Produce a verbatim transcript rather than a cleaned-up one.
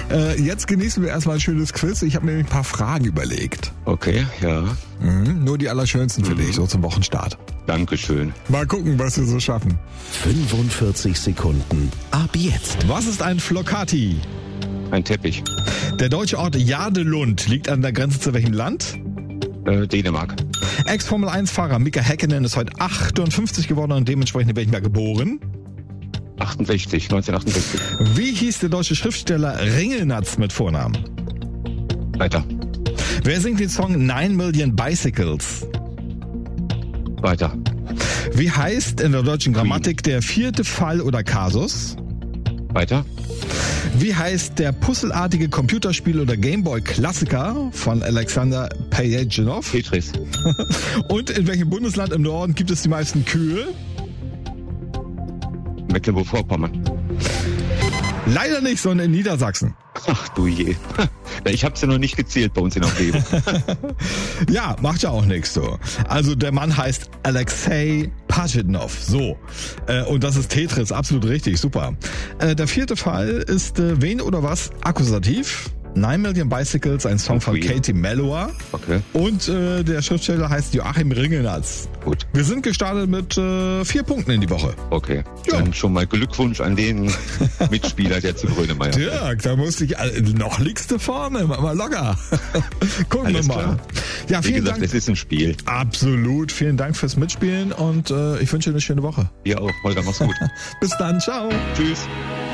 Äh, jetzt genießen wir erstmal ein schönes Quiz. Ich habe mir nämlich ein paar Fragen überlegt. Okay, ja. Mhm, nur die allerschönsten für Mhm. dich, so zum Wochenstart. Dankeschön. Mal gucken, was wir so schaffen. fünfundvierzig Sekunden ab jetzt. Was ist ein Flocati? Ein Teppich. Der deutsche Ort Jadelund liegt an der Grenze zu welchem Land? Äh, Dänemark. Ex-Formel eins Fahrer Mika Häkkinen ist heute achtundfünfzig geworden und dementsprechend in welchem Jahr geboren? achtundsechzig, neunzehnhundertachtundsechzig. Wie hieß der deutsche Schriftsteller Ringelnatz mit Vornamen? Weiter. Wer singt den Song Nine Million Bicycles? Weiter. Wie heißt in der deutschen Grammatik der vierte Fall oder Kasus? Weiter. Wie heißt der puzzelartige Computerspiel- oder Gameboy-Klassiker von Alexander Pajitschinow? Tetris. Und in welchem Bundesland im Norden gibt es die meisten Kühe? Mecklenburg-Vorpommern. Leider nicht, sondern in Niedersachsen. Ach du je. Ich hab's ja noch nicht gezählt bei uns in der Umgebung. Ja, macht ja auch nichts so. Also der Mann heißt Alexei Pajitschinow. So. Äh, und das ist Tetris, absolut richtig, super. Äh, der vierte Fall ist äh, wen oder was? Akkusativ. Nine Million Bicycles, ein Song von Katie Melua. Okay. Und äh, der Schriftsteller heißt Joachim Ringelnatz. Gut. Wir sind gestartet mit äh, vier Punkten in die Woche. Okay. Ja. Dann schon mal Glückwunsch an den Mitspieler, der zu Grönemeyer. Dirk, da musste ich, äh, noch liegst du vorne, mach mal locker. Gucken Alles wir mal. klar. Ja, Wie vielen gesagt, Dank. es ist ein Spiel. Absolut, vielen Dank fürs Mitspielen und äh, ich wünsche dir eine schöne Woche. Dir auch, Holger, mach's gut. Bis dann, ciao. Tschüss.